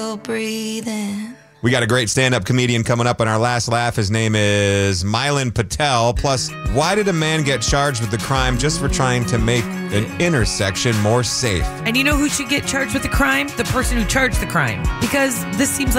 breathing. We got a great stand-up comedian coming up on our last laugh. His name is Milan Patel. Plus, why did a man get charged with the crime just for trying to make an intersection more safe? And you know who should get charged with the crime? The person who charged the crime. Because this seems like